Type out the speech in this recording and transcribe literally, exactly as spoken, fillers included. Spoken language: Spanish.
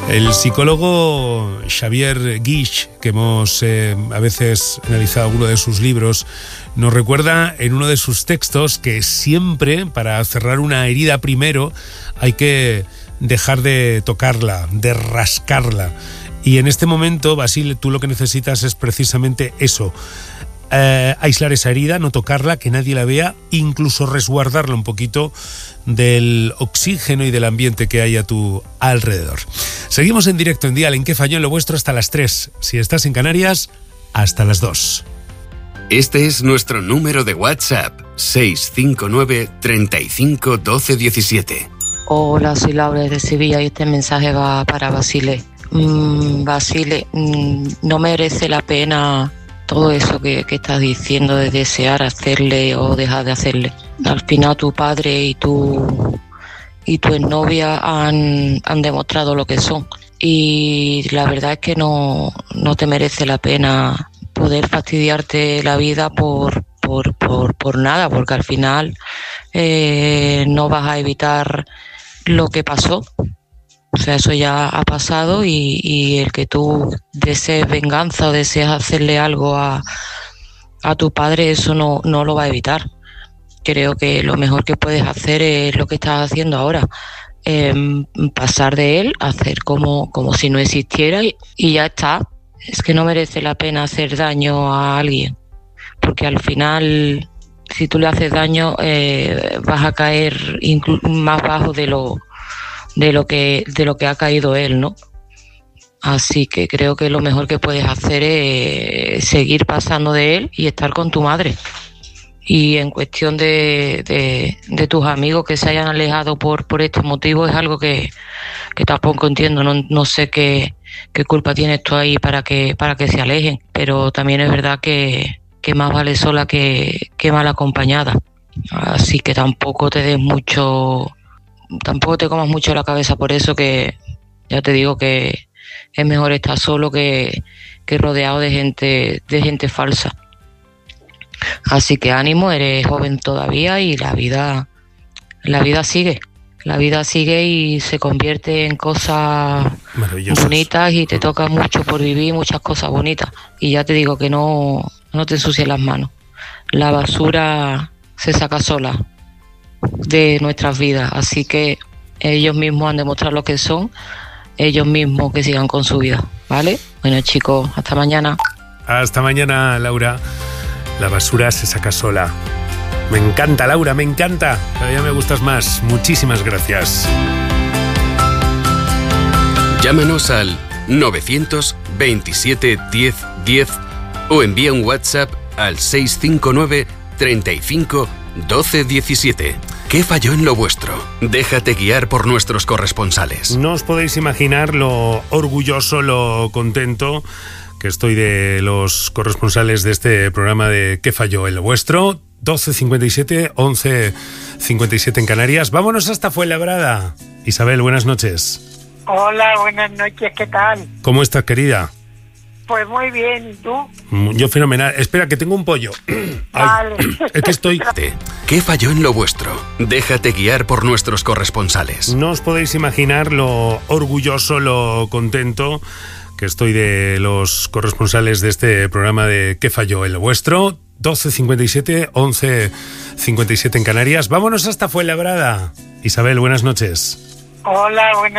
El psicólogo Xavier Guix, que hemos eh, a veces analizado alguno de sus libros, nos recuerda en uno de sus textos que siempre, para cerrar una herida primero, hay que dejar de tocarla, de rascarla. Y en este momento, Basile, tú lo que necesitas es precisamente eso. Eh, aislar esa herida, no tocarla, que nadie la vea, incluso resguardarla un poquito del oxígeno y del ambiente que hay a tu alrededor. Seguimos en directo en Dial en ¿Qué falló en lo vuestro? Hasta las tres. Si estás en Canarias, hasta las dos. Este es nuestro número de WhatsApp, seis cinco nueve, treinta y cinco, doce diecisiete. Hola, soy Laura de Sevilla y este mensaje va para Basile. Mm, Basile, mm, no merece la pena todo eso que, que estás diciendo de desear hacerle o dejar de hacerle. Al final tu padre y tu y tu exnovia han, han demostrado lo que son. Y la verdad es que no, no te merece la pena poder fastidiarte la vida por, por, por, por nada, porque al final eh, no vas a evitar lo que pasó. O sea, eso ya ha pasado y, y el que tú desees venganza o desees hacerle algo a, a tu padre, eso no, no lo va a evitar. Creo que lo mejor que puedes hacer es lo que estás haciendo ahora. Eh, pasar de él, hacer como, como si no existiera y, y ya está. Es que no merece la pena hacer daño a alguien, porque al final, si tú le haces daño, eh, vas a caer inclu- más bajo de lo de lo que de lo que ha caído él, ¿no? Así que creo que lo mejor que puedes hacer es seguir pasando de él y estar con tu madre. Y en cuestión de, de, de tus amigos que se hayan alejado por, por estos motivos, es algo que, que tampoco entiendo. No, no sé qué, qué culpa tienes tú ahí para que, para que se alejen, pero también es verdad que, que más vale sola que, que mal acompañada. Así que tampoco te des mucho... Tampoco te comas mucho la cabeza por eso, que ya te digo que es mejor estar solo que, que rodeado de gente, de gente falsa. Así que ánimo, eres joven todavía y la vida, la vida sigue. La vida sigue y se convierte en cosas bonitas y te toca mucho por vivir, muchas cosas bonitas. Y ya te digo que no, no te ensucies las manos. La basura se saca sola de nuestras vidas, así que ellos mismos han demostrado lo que son, ellos mismos que sigan con su vida, ¿vale? Bueno, chicos, hasta mañana. Hasta mañana, Laura. La basura se saca sola. Me encanta, Laura, me encanta. Cada día me gustas más. Muchísimas gracias. Llámanos al novecientos veintisiete diez diez o envía un WhatsApp al seis cinco nueve, treinta y cinco, doce diecisiete. ¿Qué falló en lo vuestro? Déjate guiar por nuestros corresponsales. No os podéis imaginar lo orgulloso, lo contento que estoy de los corresponsales de este programa de ¿Qué falló en lo vuestro? doce cincuenta y siete, once cincuenta y siete en Canarias. Vámonos hasta Fuenlabrada. Isabel, buenas noches. Hola, buenas noches, ¿qué tal? ¿Cómo estás, querida? Pues muy bien, ¿y tú? Yo fenomenal. Espera, que tengo un pollo. Vale. Ay, es que estoy... ¿Qué falló en lo vuestro? Déjate guiar por nuestros corresponsales. No os podéis imaginar lo orgulloso, lo contento que estoy de los corresponsales de este programa de ¿Qué falló en lo vuestro? doce cincuenta y siete, once cincuenta y siete en Canarias. Vámonos hasta Fuenlabrada. Isabel, buenas noches. Hola, buenas